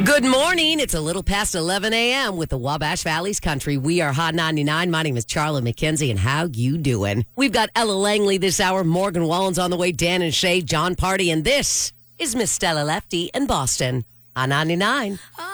Good morning. It's a little past 11 a.m. with the Wabash Valley's Country. We are Hot 99. My name is Charla McKenzie, and how you doing? We've got Ella Langley this hour, Morgan Wallen's on the way, Dan and Shay, John Party, and this is Miss Stella Lefty in Boston. Hot 99.